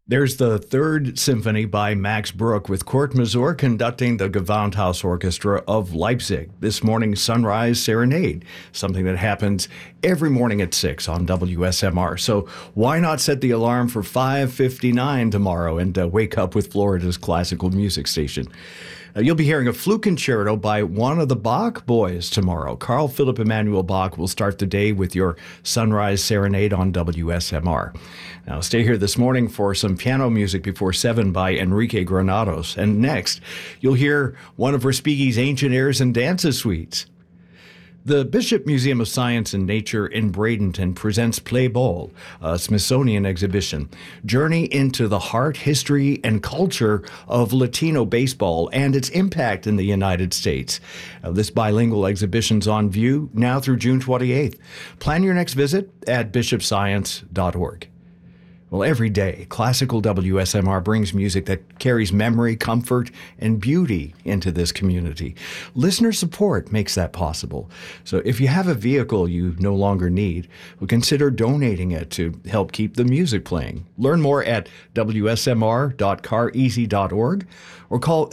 There's the Third Symphony by Max Bruch with Kurt Masur conducting the Gewandhaus Orchestra of Leipzig. This morning's Sunrise Serenade, something that happens every morning at 6 on WSMR. So why not set the alarm for 5:59 tomorrow and wake up with Florida's classical music station? You'll be hearing a flute concerto by one of the Bach boys tomorrow. Carl Philipp Emanuel Bach will start the day with your Sunrise Serenade on WSMR. Now, stay here this morning for some piano music before 7 by Enrique Granados. And next, you'll hear one of Respighi's Ancient Airs and Dances suites. The Bishop Museum of Science and Nature in Bradenton presents Play Ball, a Smithsonian exhibition. Journey into the heart, history, and culture of Latino baseball and its impact in the United States. This bilingual exhibition's on view now through June 28th. Plan your next visit at bishopscience.org. Well, every day, classical WSMR brings music that carries memory, comfort, and beauty into this community. Listener support makes that possible. So if you have a vehicle you no longer need, consider donating it to help keep the music playing. Learn more at wsmr.careasy.org or call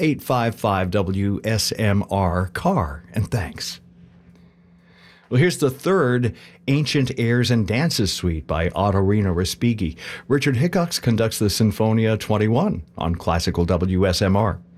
855-WSMR-CAR. And thanks. Well, here's the third Ancient Airs and Dances suite by Ottorino Respighi. Richard Hickox conducts the Sinfonia 21 on classical WSMR.